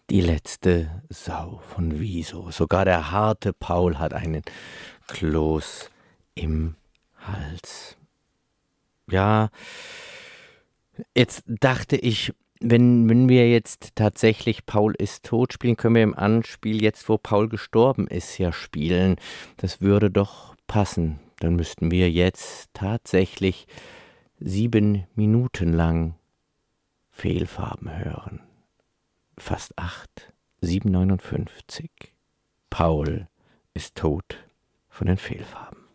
Die letzte Sau von Wieso. Sogar der harte Paul hat einen Kloß im Hals. Ja, jetzt dachte ich, wenn wir jetzt tatsächlich Paul ist tot spielen, können wir im Anspiel jetzt, wo Paul gestorben ist, ja spielen. Das würde doch passen. Dann müssten wir jetzt tatsächlich 7 Minuten lang Fehlfarben hören. Fast 8. 7,59. Paul ist tot von den Fehlfarben.